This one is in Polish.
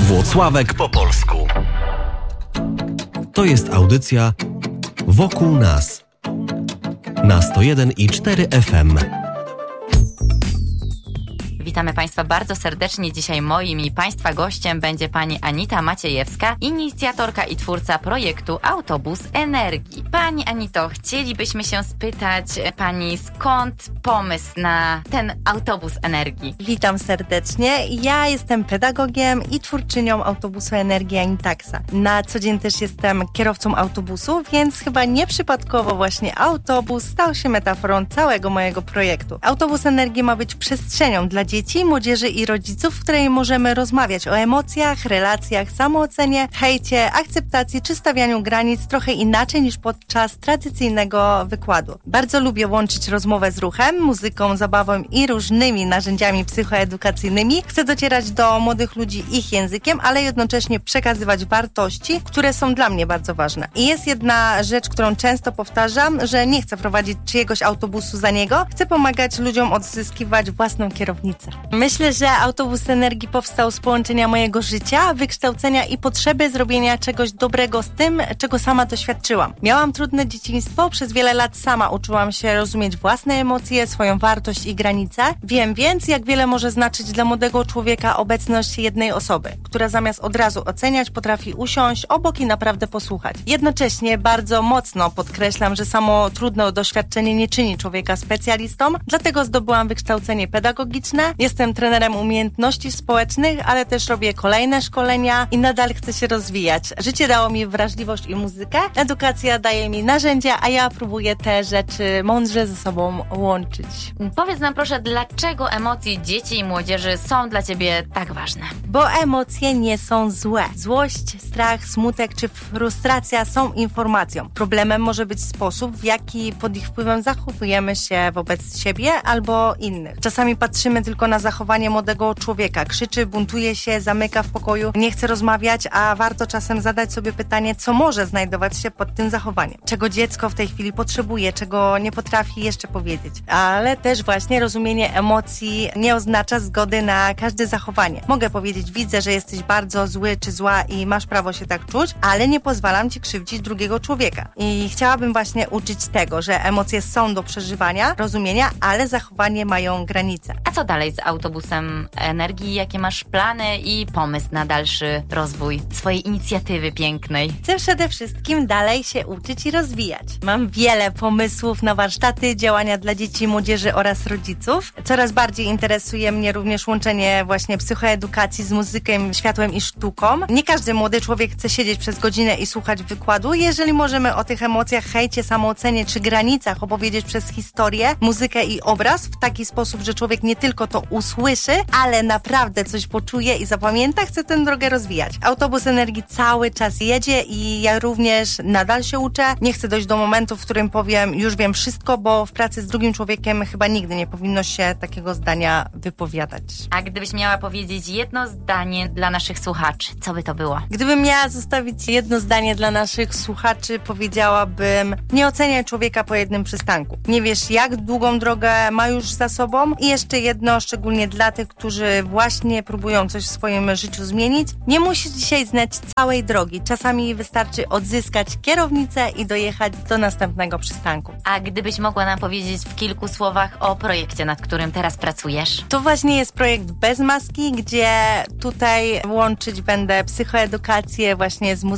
Włocławek po polsku. To jest audycja Wokół nas na 101,4 FM. Witamy Państwa bardzo serdecznie. Dzisiaj moim i Państwa gościem będzie Pani Anita Maciejewska, inicjatorka i twórca projektu Autobus Energii. Pani Anito, chcielibyśmy się spytać Pani, skąd pomysł na ten Autobus Energii? Witam serdecznie. Ja jestem pedagogiem i twórczynią Autobusu Energii Anitaxa. Na co dzień też jestem kierowcą autobusu, więc chyba nieprzypadkowo właśnie autobus stał się metaforą całego mojego projektu. Autobus Energii ma być przestrzenią dla dzieci, młodzieży i rodziców, w której możemy rozmawiać o emocjach, relacjach, samoocenie, hejcie, akceptacji czy stawianiu granic trochę inaczej niż podczas tradycyjnego wykładu. Bardzo lubię łączyć rozmowę z ruchem, muzyką, zabawą i różnymi narzędziami psychoedukacyjnymi. Chcę docierać do młodych ludzi ich językiem, ale jednocześnie przekazywać wartości, które są dla mnie bardzo ważne. I jest jedna rzecz, którą często powtarzam, że nie chcę prowadzić czyjegoś autobusu za niego, chcę pomagać ludziom odzyskiwać własną kierownicę. Myślę, że Autobus Energii powstał z połączenia mojego życia, wykształcenia i potrzeby zrobienia czegoś dobrego z tym, czego sama doświadczyłam. Miałam trudne dzieciństwo, przez wiele lat sama uczyłam się rozumieć własne emocje, swoją wartość i granice. Wiem więc, jak wiele może znaczyć dla młodego człowieka obecność jednej osoby, która zamiast od razu oceniać, potrafi usiąść obok i naprawdę posłuchać. Jednocześnie bardzo mocno podkreślam, że samo trudne doświadczenie nie czyni człowieka specjalistą, dlatego zdobyłam wykształcenie pedagogiczne. Jestem trenerem umiejętności społecznych, ale też robię kolejne szkolenia i nadal chcę się rozwijać. Życie dało mi wrażliwość i muzykę, edukacja daje mi narzędzia, a ja próbuję te rzeczy mądrze ze sobą łączyć. Powiedz nam proszę, dlaczego emocje dzieci i młodzieży są dla Ciebie tak ważne? Bo emocje nie są złe. Złość, strach, smutek czy frustracja są informacją. Problemem może być sposób, w jaki pod ich wpływem zachowujemy się wobec siebie albo innych. Czasami patrzymy tylko na zachowanie młodego człowieka. Krzyczy, buntuje się, zamyka w pokoju, nie chce rozmawiać, a warto czasem zadać sobie pytanie, co może znajdować się pod tym zachowaniem. Czego dziecko w tej chwili potrzebuje, czego nie potrafi jeszcze powiedzieć. Ale też właśnie rozumienie emocji nie oznacza zgody na każde zachowanie. Mogę powiedzieć, widzę, że jesteś bardzo zły czy zła i masz prawo się tak czuć, ale nie pozwalam Ci krzywdzić drugiego człowieka. I chciałabym właśnie uczyć tego, że emocje są do przeżywania, rozumienia, ale zachowanie mają granice. A co dalej z Autobusem Energii? Jakie masz plany i pomysł na dalszy rozwój swojej inicjatywy pięknej? Chcę przede wszystkim dalej się uczyć i rozwijać. Mam wiele pomysłów na warsztaty, działania dla dzieci, młodzieży oraz rodziców. Coraz bardziej interesuje mnie również łączenie właśnie psychoedukacji z muzyką, światłem i sztuką. Nie każdy młody człowiek chce siedzieć przez godzinę i słuchać wykładu. Jeżeli możemy o tych emocjach, hejcie, samoocenie czy granicach opowiedzieć przez historię, muzykę i obraz w taki sposób, że człowiek nie tylko to usłyszy, ale naprawdę coś poczuje i zapamięta, chcę tę drogę rozwijać. Autobus Energii cały czas jedzie i ja również nadal się uczę. Nie chcę dojść do momentu, w którym powiem, już wiem wszystko, bo w pracy z drugim człowiekiem chyba nigdy nie powinno się takiego zdania wypowiadać. A gdybyś miała powiedzieć jedno zdanie dla naszych słuchaczy, co by to było? Gdybym miała zostawić jedno zdanie dla naszych słuchaczy, powiedziałabym: nie oceniaj człowieka po jednym przystanku. Nie wiesz, jak długą drogę ma już za sobą. I jeszcze jedno, szczególnie dla tych, którzy właśnie próbują coś w swoim życiu zmienić. Nie musisz dzisiaj znać całej drogi. Czasami wystarczy odzyskać kierownicę i dojechać do następnego przystanku. A gdybyś mogła nam powiedzieć w kilku słowach o projekcie, nad którym teraz pracujesz? To właśnie jest projekt Bez Maski, gdzie tutaj łączyć będę psychoedukację właśnie z muzyką